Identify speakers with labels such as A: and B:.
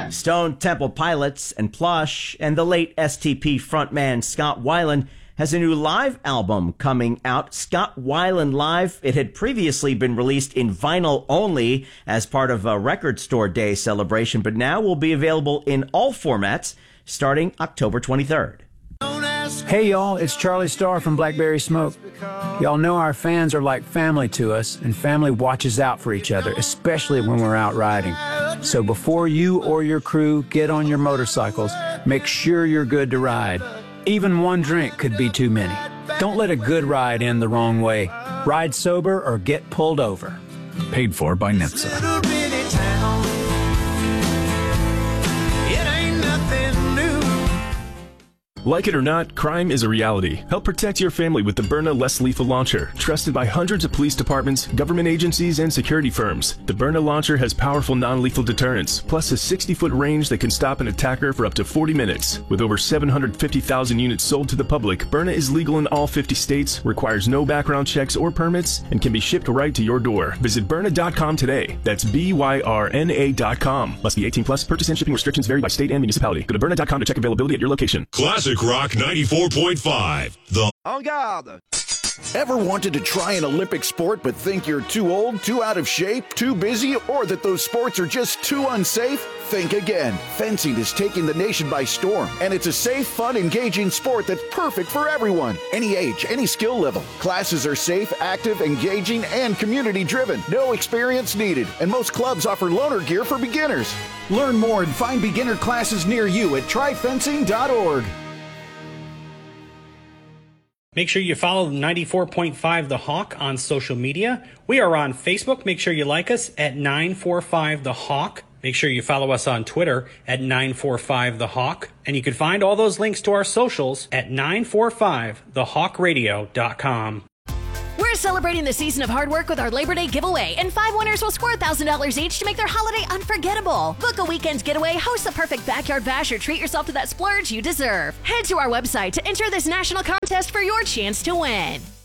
A: Stone Temple Pilots and Plush and the late STP frontman Scott Weiland has a new live album coming out, Scott Weiland Live. It had previously been released in vinyl only as part of a Record Store Day celebration, but now will be available in all formats starting October 23rd.
B: Hey y'all, it's Charlie Starr from Blackberry Smoke. Y'all know our fans are like family to us, and family watches out for each other, especially when we're out riding. So before you or your crew get on your motorcycles, make sure you're good to ride. Even one drink could be too many. Don't let a good ride end the wrong way. Ride sober or get pulled over.
C: Paid for by NHTSA.
D: Like it or not, crime is a reality. Help protect your family with the Byrna Less Lethal Launcher. Trusted by hundreds of police departments, government agencies, and security firms. The Byrna Launcher has powerful non-lethal deterrence, plus a 60-foot range that can stop an attacker for up to 40 minutes. With over 750,000 units sold to the public, Byrna is legal in all 50 states, requires no background checks or permits, and can be shipped right to your door. Visit Byrna.com today. That's BYRNA.com. Must be 18 plus. Purchase and shipping restrictions vary by state and municipality. Go to Byrna.com to check availability at your location.
E: Classic Rock 94.5. The
F: En garde.
G: Ever wanted to try an Olympic sport but think you're too old, too out of shape, too busy, or that those sports are just too unsafe? Think again. Fencing is taking the nation by storm, and it's a safe, fun, engaging sport that's perfect for everyone. Any age, any skill level. Classes are safe, active, engaging, and community-driven. No experience needed, and most clubs offer loaner gear for beginners. Learn more and find beginner classes near you at tryfencing.org.
H: Make sure you follow 94.5 The Hawk on social media. We are on Facebook. Make sure you like us at 945 The Hawk. Make sure you follow us on Twitter at 945 The Hawk. And you can find all those links to our socials at 945thehawkradio.com.
I: We're celebrating the season of hard work with our Labor Day giveaway, and 5 winners will score $1,000 each to make their holiday unforgettable. Book a weekend's getaway, host the perfect backyard bash, or treat yourself to that splurge you deserve. Head to our website to enter this national contest for your chance to win.